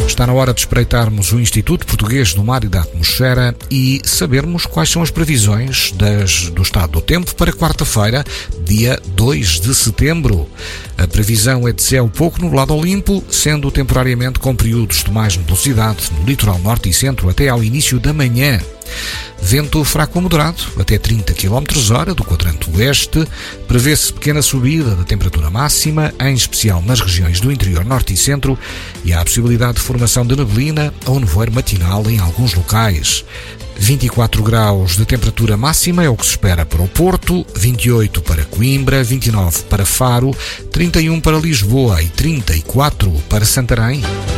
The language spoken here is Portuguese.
Está na hora de espreitarmos o Instituto Português do Mar e da Atmosfera e sabermos quais são as previsões do estado do tempo para quarta-feira, dia 2 de setembro. A previsão é de céu pouco nublado ao limpo, sendo temporariamente com períodos de mais nebulosidade no litoral norte e centro até ao início da manhã. Vento fraco a moderado, até 30 km/h do quadrante oeste. Prevê-se pequena subida da temperatura máxima, em especial nas regiões do interior norte e centro, e há a possibilidade de formação de neblina ou nevoeiro matinal em alguns locais. 24 graus de temperatura máxima é o que se espera para o Porto, 28 para Coimbra, 29 para Faro, 31 para Lisboa e 34 para Santarém.